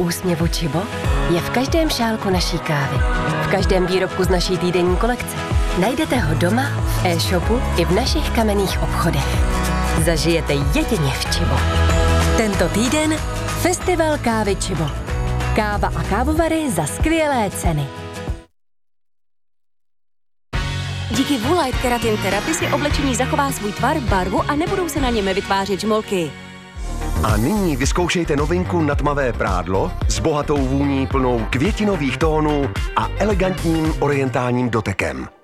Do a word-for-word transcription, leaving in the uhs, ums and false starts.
úsměvu Čibo je v každém šálku naší kávy, v každém výrobku z naší týdenní kolekce. Najdete ho doma, v e-shopu i v našich kamenných obchodech. Zažijete jedině v Čibo. Tento týden Festival kávy Čibo. Káva a kávovary za skvělé ceny. Díky Woolite Keratin Therapy si oblečení zachová svůj tvar, barvu a nebudou se na něm vytvářet žmolky. A nyní vyzkoušejte novinku na tmavé prádlo s bohatou vůní plnou květinových tónů a elegantním orientálním dotekem.